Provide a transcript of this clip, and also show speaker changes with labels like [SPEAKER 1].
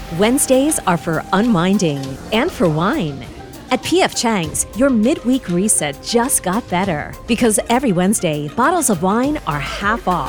[SPEAKER 1] Wednesdays are for unwinding and for wine. At P.F. Chang's, your midweek reset just got better because every Wednesday, bottles of wine are half off.